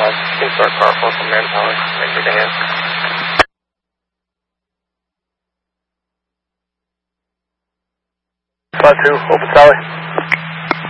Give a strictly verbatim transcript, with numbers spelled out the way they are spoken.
Uh, Team Start Car four from Manpower. Thanks for getting in. five two, open Sally.